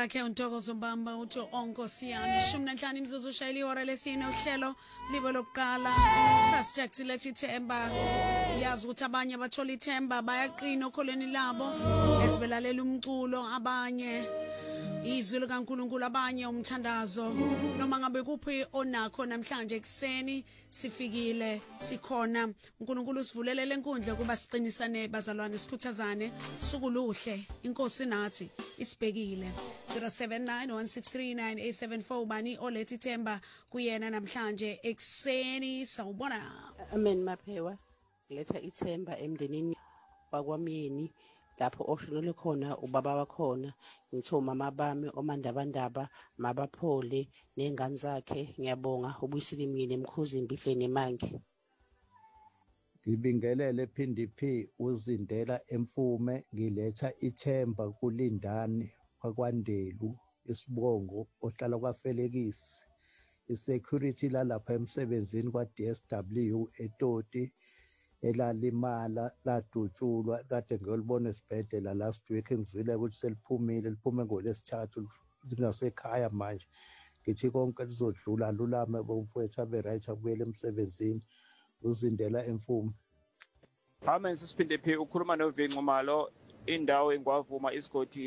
lakhe uNtokozo Mbamba uthi onkosi yami 15 imizuzu ushayela ihora lesine uhlelo libe lokuqala Pastor Jackson lethi ithemba uyazi ukuthi abanye bathola ithemba bayaqina okholweni labo esibelalela umculo abanye izwi likaNkulunkulu abanye umthandazo noma ngabe kuphi onakho namhlanje ekseni sifikile sikhona uNkulunkulu usivulelele inkundla kuba siqinisane bazalwane sikhuthazane sukuluhle inkosi nathi isibhekile 0791639874 bani olethi themba kuyena namhlanje ekseni sawubona Amen Maphewa letha ithemba emndenini wakwamyeni lapho oshonele khona ubaba wakhona ngitho mama bami omandabandaba mabaphole nengane zakhe ngiyabonga ubuyisikimini emkhuzi imbihleni emangi ngibingelele PNDP uzindela emfume ngiletha ithemba kulindani kwakwandelu isibongo ohlala kwaFelekisi isecurity lalapha emsebenzini kwa DSW eToti elalimala ladutshulwa kade ngiyolibona esibhedlela last week ngizwile ukuthi seliphumile liphume ngolesithathu lingasekhaya manje ngithi konke lizodlula lulame bomfowethu abe right akubuyele emsebenzini uzindela emfumo Amen sisiphinde phi ukhuluma noVinqumalo indawo engwavuma isigodi